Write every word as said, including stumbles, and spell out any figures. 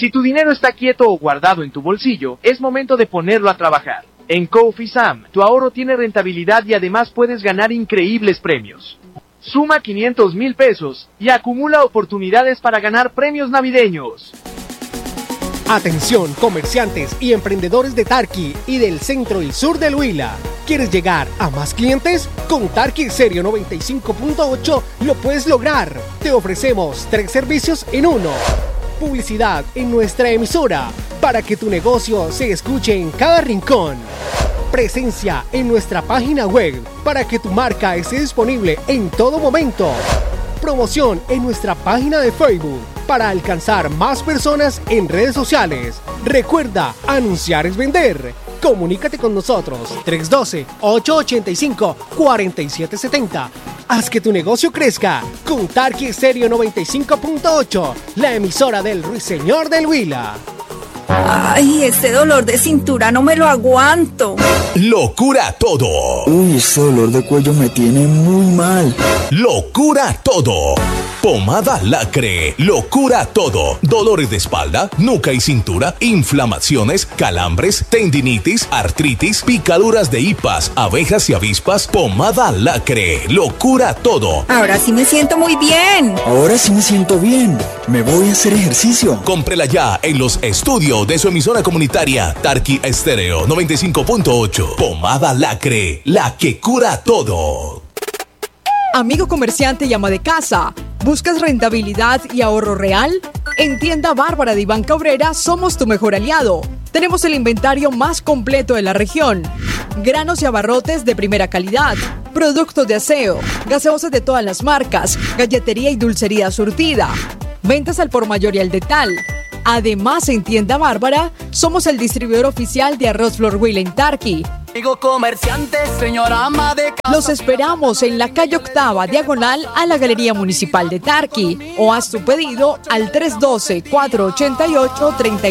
Si tu dinero está quieto o guardado en tu bolsillo, es momento de ponerlo a trabajar. En CoFisam, tu ahorro tiene rentabilidad y además puedes ganar increíbles premios. Suma quinientos mil pesos y acumula oportunidades para ganar premios navideños. Atención, comerciantes y emprendedores de Tarqui y del centro y sur del Huila. ¿Quieres llegar a más clientes? Con Tarqui Stereo noventa y cinco punto ocho lo puedes lograr. Te ofrecemos tres servicios en uno. Publicidad en nuestra emisora para que tu negocio se escuche en cada rincón. Presencia en nuestra página web para que tu marca esté disponible en todo momento. Promoción en nuestra página de Facebook para alcanzar más personas en redes sociales. Recuerda, anunciar es vender. Comunícate con nosotros tres uno dos, ocho ocho cinco, cuatro siete siete cero. Haz que tu negocio crezca con Tarqui Stereo noventa y cinco punto ocho, la emisora del Ruiseñor del Huila. Ay, ese dolor de cintura no me lo aguanto. Locura todo. Uy, ese dolor de cuello me tiene muy mal. Locura todo. Pomada Lacre, lo cura todo. Dolores de espalda, nuca y cintura, inflamaciones, calambres, tendinitis, artritis, picaduras de hipas, abejas y avispas. Pomada Lacre, lo cura todo. Ahora sí me siento muy bien. Ahora sí me siento bien. Me voy a hacer ejercicio. Cómprela ya en los estudios de su emisora comunitaria Tarqui Stereo noventa y cinco punto ocho. Pomada Lacre, la que cura todo. Amigo comerciante y ama de casa, ¿buscas rentabilidad y ahorro real? En Tienda Bárbara de Iván Cabrera somos tu mejor aliado. Tenemos el inventario más completo de la región. Granos y abarrotes de primera calidad, productos de aseo, gaseosas de todas las marcas, galletería y dulcería surtida, ventas al por mayor y al detal. Además, en Tienda Bárbara somos el distribuidor oficial de Arroz Flor Huila en Tarqui. Amigo comerciante, señora ama de casa. Los esperamos en la calle Octava, diagonal a la Galería Municipal de Tarqui. O haz tu pedido al tres uno dos, cuatro ocho ocho, tres